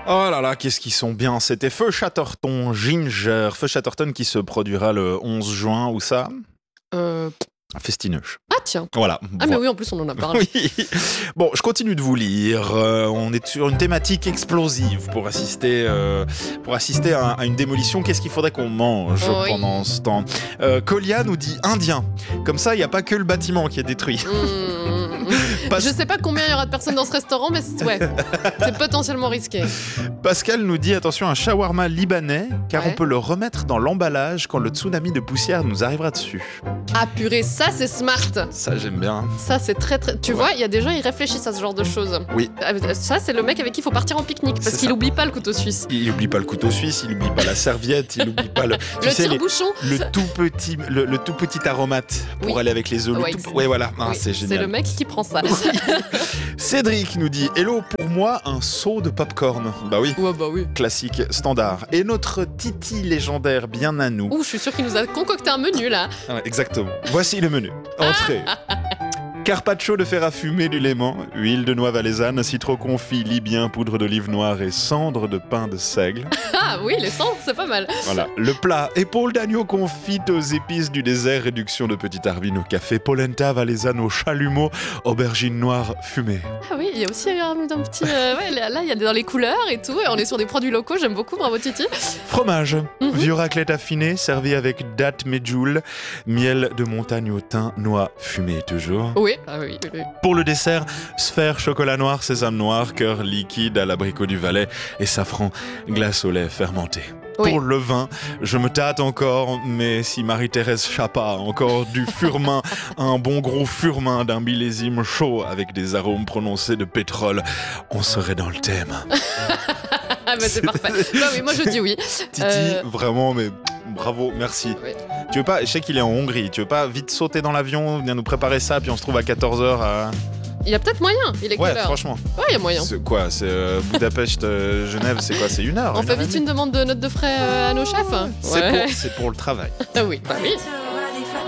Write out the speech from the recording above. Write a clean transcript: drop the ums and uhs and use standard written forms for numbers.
Oh là là, qu'est-ce qu'ils sont bien. C'était Feu Chatterton Ginger. Feu Chatterton qui se produira le 11 juin. Où ça À Festineuch. Ah tiens. Voilà. Ah mais oui, en plus on en a parlé. Oui. Bon, je continue de vous lire. On est sur une thématique explosive pour assister à une démolition. Qu'est-ce qu'il faudrait qu'on mange pendant ce temps Colia nous dit indien. Comme ça, il n'y a pas que le bâtiment qui est détruit. Je sais pas combien il y aura de personnes dans ce restaurant, mais c'est potentiellement risqué. Pascal nous dit attention, un shawarma libanais, car on peut le remettre dans l'emballage quand le tsunami de poussière nous arrivera dessus. Ah purée, ça c'est smart. Ça j'aime bien. Ça c'est très très... Tu vois, il y a des gens, ils réfléchissent à ce genre de choses. Oui. Ça c'est le mec avec qui il faut partir en pique-nique, parce qu'il oublie pas le couteau suisse. Il oublie pas le couteau suisse, il oublie pas la serviette, il oublie pas le tire-bouchon. Le tout petit aromate pour aller avec les œufs. Ouais, voilà. Ah, c'est génial. C'est le mec qui prend ça. Cédric nous dit hello, pour moi un seau de popcorn. Bah oui. Ouais, bah oui. Classique, standard. Et notre Titi légendaire bien à nous. Ouh, je suis sûr qu'il nous a concocté un menu là. Ouais, exactement. Voici le menu. Entrée. Carpaccio de fer à fumer du Léman, huile de noix valaisanne, citron confit libyen, poudre d'olive noire et cendres de pain de seigle. Ah oui, les cendres, c'est pas mal. Voilà. Le plat, épaule d'agneau confite aux épices du désert, réduction de petite arbine au café, polenta valaisanne au chalumeau, aubergine noire fumée. Ah oui, il y a aussi un petit... là, il y a dans les couleurs et tout, et on est sur des produits locaux, j'aime beaucoup, bravo Titi. Fromage, vieux raclette affiné, servi avec date medjool, miel de montagne au thym, noix fumée toujours. Oui. Ah oui. Pour le dessert, sphère chocolat noir, sésame noir, cœur liquide à l'abricot du Valais et safran glace au lait fermenté. Oui. Pour le vin, je me tâte encore, mais si Marie-Thérèse Chapa a encore du furmin, un bon gros furmin d'un millésime chaud avec des arômes prononcés de pétrole, on serait dans le thème. Ah bah c'est parfait. Non mais moi je dis oui. Titi, vraiment, mais bravo, merci. Oui. Tu veux pas, je sais qu'il est en Hongrie, tu veux pas vite sauter dans l'avion, venir nous préparer ça, puis on se trouve à 14h à... Il y a peut-être moyen, il est quelle heure ? Franchement. Ouais, il y a moyen. C'est quoi ? C'est Budapest, Genève, c'est quoi ? C'est 1 heure. On fait vite une demande de note de frais à nos chefs ? C'est pour le travail. Ah oui, bah oui.